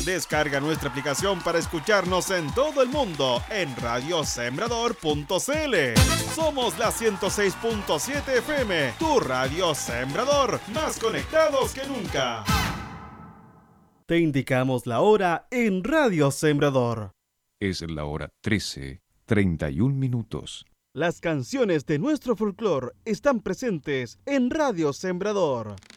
Descarga nuestra aplicación para escucharnos en todo el mundo en radiosembrador.cl. Somos la 106.7 FM, tu radio Sembrador, más conectados que nunca. Te indicamos la hora en Radio Sembrador. Es la hora 13:31. Las canciones de nuestro folclore están presentes en Radio Sembrador.